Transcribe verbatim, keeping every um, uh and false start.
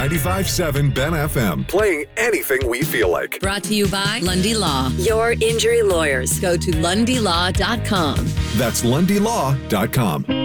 ninety-five point seven Ben F M, playing anything we feel like. Brought to you by Lundy Law, your injury lawyers. Go to lundy law dot com. That's lundy law dot com.